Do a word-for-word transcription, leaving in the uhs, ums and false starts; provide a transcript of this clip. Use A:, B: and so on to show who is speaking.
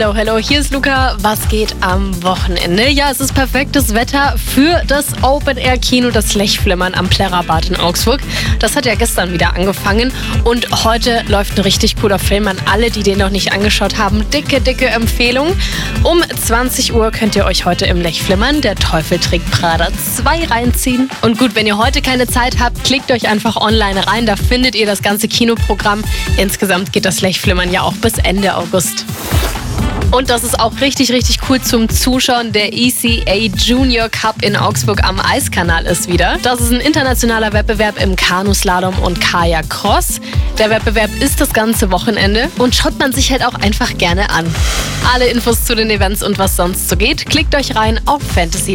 A: Hallo, hallo, hier ist Luca. Was geht am Wochenende? Ja, es ist perfektes Wetter für das Open-Air-Kino, das Lechflimmern am Plärrerbad in Augsburg. Das hat ja gestern wieder angefangen und heute läuft ein richtig cooler Film an alle, die den noch nicht angeschaut haben. Dicke, dicke Empfehlung. Um zwanzig Uhr könnt ihr euch heute im Lechflimmern Der Teufel trägt Prada zwei reinziehen. Und gut, wenn ihr heute keine Zeit habt, klickt euch einfach online rein. Da findet ihr das ganze Kinoprogramm. Insgesamt geht das Lechflimmern ja auch bis Ende August. Und das ist auch richtig, richtig cool zum Zuschauen. Der E C A Junior Cup in Augsburg am Eiskanal ist wieder. Das ist ein internationaler Wettbewerb im Kanuslalom und Kajak-Cross. Der Wettbewerb ist das ganze Wochenende und schaut man sich halt auch einfach gerne an. Alle Infos zu den Events und was sonst so geht, klickt euch rein auf fantasy